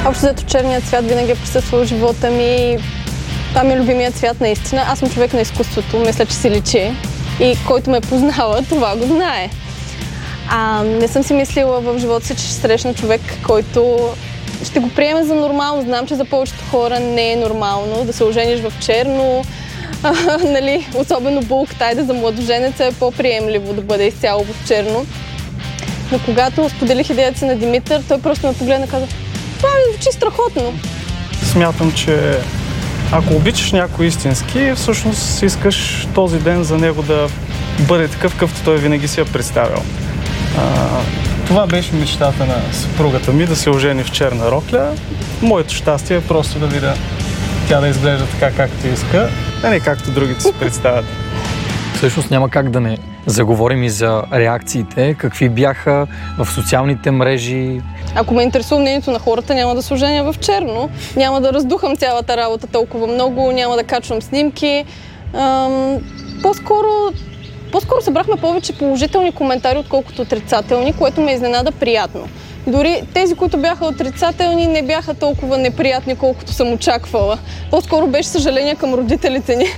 Общо зато черният цвят винаги е присъствал в живота ми. Това ми е любимият цвят наистина. Аз съм човек на изкуството, мисля, че си личи. И който ме познава, това го знае. Не съм си мислила в живота си, че ще срещна човек, който ще го приеме за нормално. Знам, че за повечето хора не е нормално да се ожениш в черно. Нали, особено булката, айде за младоженеца е по-приемливо да бъде изцяло в черно. Но когато споделих идеята си на Димитър, той просто ме погледна и каза: това ми звучи страхотно. Смятам, че ако обичаш някой истински, всъщност искаш този ден за него да бъде такъв, какъвто той винаги си я представил. Това беше мечтата на съпругата ми, да се ожени в черна рокля. Моето щастие е просто да видя тя да изглежда така, както иска, а не както другите си представят. Всъщност няма как да не заговорим и за реакциите, какви бяха в социалните мрежи. Ако ме интересува мнението на хората, няма да се оженя в черно, няма да раздухам цялата работа толкова много, няма да качвам снимки. По-скоро събрахме повече положителни коментари, отколкото отрицателни, което ме изненада приятно. Дори тези, които бяха отрицателни, не бяха толкова неприятни, колкото съм очаквала. По-скоро беше съжаление към родителите ни.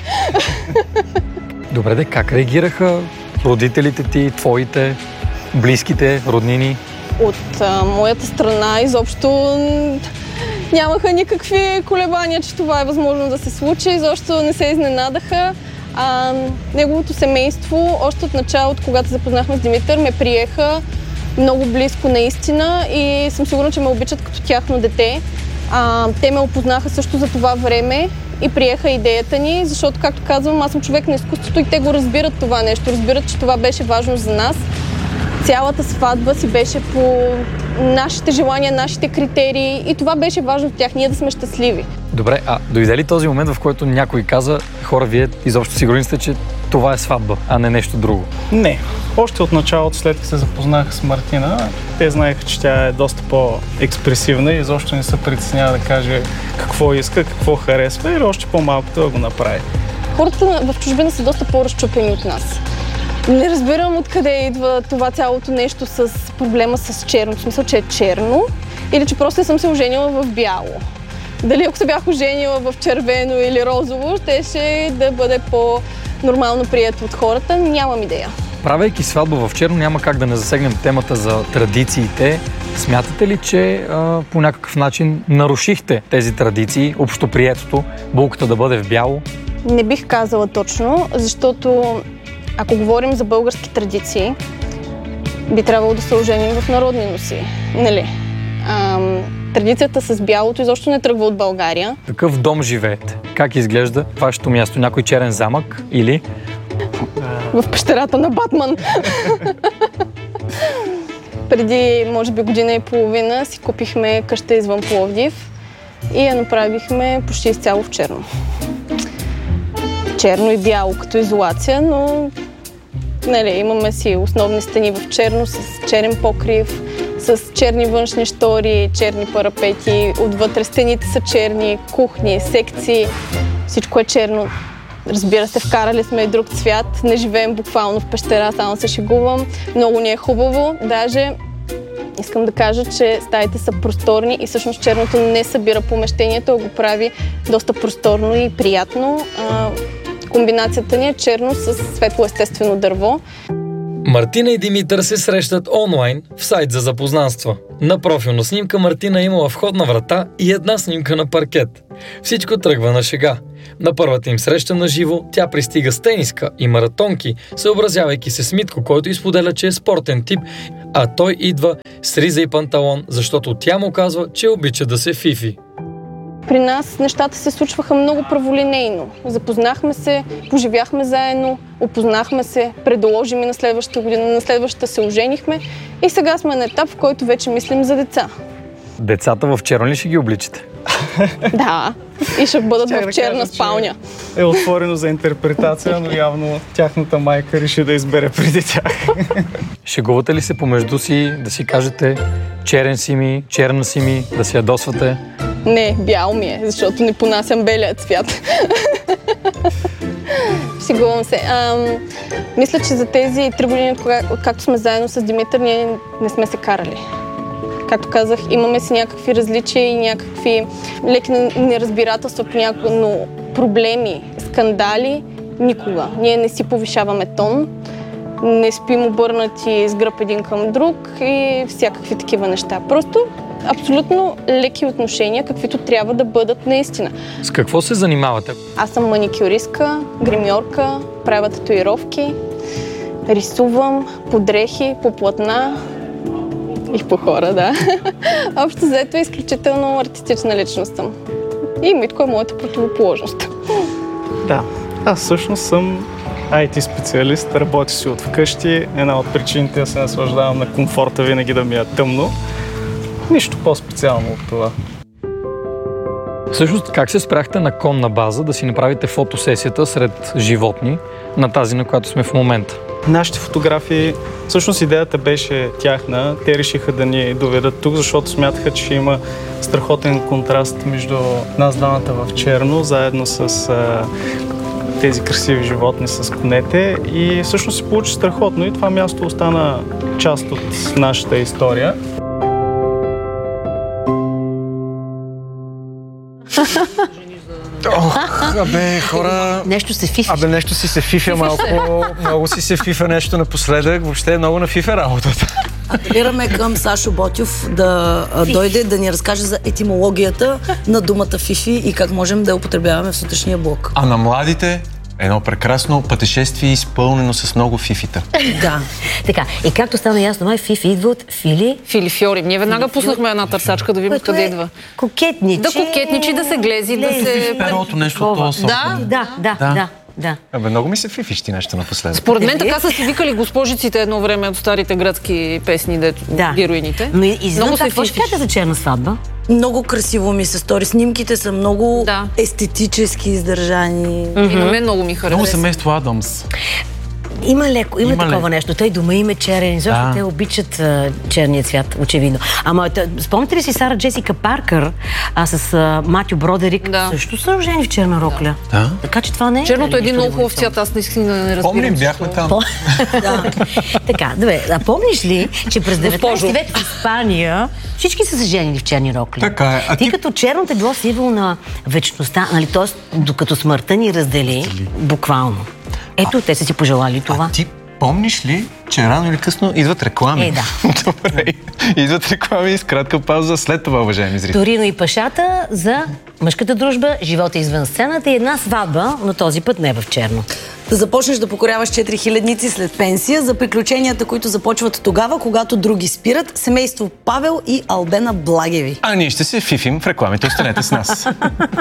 Добре, как реагираха родителите ти, твоите, близките, роднини? От моята страна изобщо нямаха никакви колебания, че това е възможно да се случи. Изобщо не се изненадаха. Неговото семейство, още от началото, когато запознахме с Димитър, ме приеха много близко наистина и съм сигурна, че ме обичат като тяхно дете. Те ме опознаха също за това време и приеха идеята ни, защото, както казвам, аз съм човек на изкуството и те го разбират това нещо, разбират, че това беше важно за нас. Цялата сватба си беше по нашите желания, нашите критерии и това беше важно за тях, ние да сме щастливи. Добре, дойде ли този момент, в който някой каза: хора, вие изобщо сигурни сте, че това е сватба, а не нещо друго? Не. Още от началото, след като се запознах с Мартина, те знаеха, че тя е доста по-експресивна и изобщо не се притеснява да каже какво иска, какво харесва или още по-малкото да го направи. Хората в чужбина са доста по-разчупени от нас. Не разбирам откъде идва това цялото нещо с проблема с черно. В смисъл, че е черно или че просто съм се оженила в бяло. Дали ако се бях оженила в червено или розово, ще да бъде по-нормално прието от хората, нямам идея. Правейки сватба в черно, няма как да не засегнем темата за традициите. Смятате ли, че по някакъв начин нарушихте тези традиции, общоприетото, булката да бъде в бяло? Не бих казала точно, защото ако говорим за български традиции, би трябвало да се оженим в народни носи, нали? Традицията с бялото изобщо не тръгва от България. Какъв дом живеете? Как изглежда вашето място? Някой черен замък или? В пещерата на Батман. Преди, може би, година и половина си купихме къща извън Пловдив и я направихме почти изцяло в черно. Черно и бяло като изолация, но нали, имаме си основни стени в черно с черен покрив, с черни външни штори, черни парапети, отвътре стените са черни, кухни, секции, всичко е черно. Разбира се, вкарали сме и друг цвят, не живеем буквално в пещера, само се шегувам. Много ни е хубаво, даже искам да кажа, че стаите са просторни и всъщност черното не събира помещението, а го прави доста просторно и приятно. Комбинацията ни е черно с светло естествено дърво. Мартина и Димитър се срещат онлайн в сайт за запознанства. На профилна снимка Мартина имала входна врата и една снимка на паркет. Всичко тръгва на шега. На първата им среща на живо тя пристига с тениска и маратонки, съобразявайки се с Митко, който изподеля, че е спортен тип, а той идва с риза и панталон, защото тя му казва, че обича да се фифи. При нас нещата се случваха много праволинейно. Запознахме се, поживяхме заедно, опознахме се, предложим и на следващата година, на следващата се оженихме и сега сме на етап, в който вече мислим за деца. Децата в черно ли ще ги обличате? Да, и ще бъдат в черна спалня. Е отворено за интерпретация, но явно тяхната майка реши да избере преди тях. Шегувате ли се помежду си да си кажете черен си ми, черна си ми, да си ядосвате? Не, бял ми е, защото не понасям белия цвят. Шегувам се. Мисля, че за тези 3 години, както сме заедно с Димитър, ние не сме се карали. Както казах, имаме си някакви различия и някакви леки неразбирателства понякога, но проблеми, скандали никога. Ние не си повишаваме тон, не спим обърнати с гръб един към друг и всякакви такива неща. Просто абсолютно леки отношения, каквито трябва да бъдат наистина. С какво се занимавате? Аз съм маникюристка, гримьорка, правя татуировки, рисувам по дрехи, по платна и по хора, да. Общо взето е изключително артистична личност съм. И Митко е моята противоположност. Да, аз всъщност съм IT специалист, работя си от вкъщи. Една от причините да се наслаждавам на комфорта винаги да ми е тъмно. Нищо по-специално от това. Всъщност, как се спряхте на конна база да си направите фотосесията сред животни на тази, на която сме в момента? Нашите фотографии, всъщност идеята беше тяхна. Те решиха да ни доведат тук, защото смятаха, че има страхотен контраст между нас двамата в черно, заедно с тези красиви животни с конете. И всъщност се получи страхотно и това място остана част от нашата история. Абе, хора... Нещо се фифи. Абе, нещо си се фифя малко. Много си се фифа нещо напоследък. Въобще е много на фифа работата. Апелираме към Сашо Ботев да дойде да ни разкаже за етимологията на думата фифи и как можем да я употребяваме в сутрешния блок. А на младите едно прекрасно пътешествие, изпълнено с много фифита. Да. Така, и както стана ясно, май фифи идва от фили. Фили фьори. Ние веднага пуснахме една търсачка да видим къде идва. Кокетничи. Да кокетничи, да се глези, да се... Перото нещо от този сорт. Да. Абе, много ми се фифищи нещо напоследък. Според мен така са си викали госпожиците едно време от старите гръцки песни, героините. Но извън това, какво ще кажете за черна сватба? Много красиво ми се стори. Снимките са много естетически издържани. И на мен много ми харесва. Много семейство Адамс. Има такова нещо. Той дома им е черен. Защото те обичат черния цвят, очевидно. Ама, спомните ли си Сара Джесика Паркър с Матю Бродерик? Също са рожени в черна рокля. Да. Така че това не е... Черното е един много хубав цвят. Аз наистина не разбирам. Помним, бяхме там. Така, добре. А помниш ли, че през 19 век в Испания всички са се женили в черни рокли? Така е. Тъй като черното е било символ на вечността, нали, т.е. докато смъртта ни раздели, буквално. Ето, те са си пожелали това. А ти помниш ли, че рано или късно идват реклами? Да. Добре. Идват реклами и с кратка пауза след това, уважаеми зрители. Торино и Пашата за мъжката дружба, живота извън сцената и една сватба, но този път не в черно. Да започнеш да покоряваш 4000-ници след пенсия, за приключенията, които започват тогава, когато други спират. Семейство Павел и Албена Благеви. А ние ще се фифим в рекламите. Останете с нас.